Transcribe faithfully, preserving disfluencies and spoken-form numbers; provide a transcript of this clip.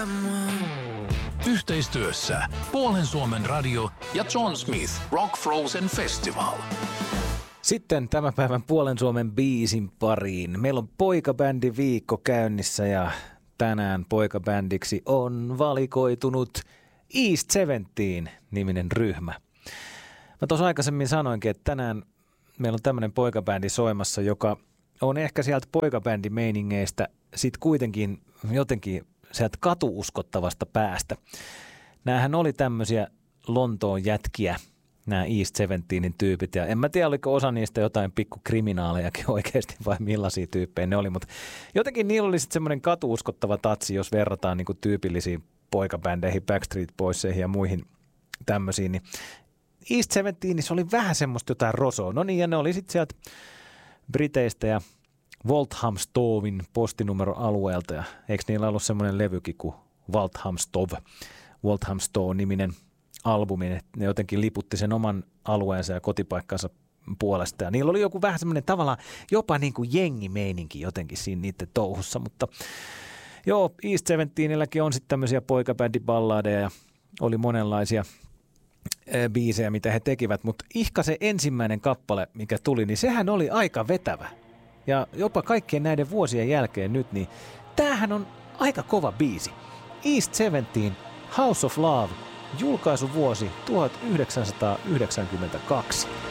Yhteistyössä Puolen Suomen radio ja John Smith Rock Frozen Festival. Sitten tämän päivän Puolen Suomen biisin pariin. Meillä on poikabändi viikko käynnissä ja tänään poikabändiksi on valikoitunut East Seventeen-niminen ryhmä. Mä tuossa aikaisemmin sanoinkin, että tänään meillä on tämmöinen poikabändi soimassa, joka on ehkä sieltä poikabändimeiningeistä sit kuitenkin jotenkin sieltä katuuskottavasta päästä. Näähän oli tämmöisiä Lontoon jätkiä, nämä East Seventeenin tyypit, ja en mä tiedä, oliko osa niistä jotain pikkukriminaalejakin oikeasti vai millaisia tyyppejä ne oli, mutta jotenkin niillä oli sitten semmoinen katuuskottava tatsi, jos verrataan niinku tyypillisiin poikabändeihin, Backstreet Boyseihin ja muihin tämmöisiin, niin East Seventeenissä oli vähän semmoista jotain rosoa. No niin, ja ne oli sitten sieltä Briteistä ja Walthamstovin postinumeroalueelta, ja eikö niillä ollut semmoinen levykin kuin Walthamstov, Walthamstow-niminen albumi, ne jotenkin liputti sen oman alueensa ja kotipaikkansa puolesta, ja niillä oli joku vähän semmoinen tavallaan jopa niin kuin jengimeininki jotenkin siinä niiden touhussa, mutta joo, East Seventeenilläkin on sitten tämmöisiä poikabändiballadeja, ja oli monenlaisia biisejä, mitä he tekivät, mutta ihka se ensimmäinen kappale, mikä tuli, niin sehän oli aika vetävä. Ja jopa kaikkien näiden vuosien jälkeen nyt, niin tämähän on aika kova biisi. East Seventeen, House of Love, julkaisuvuosi tuhatyhdeksänsataayhdeksänkymmentäkaksi.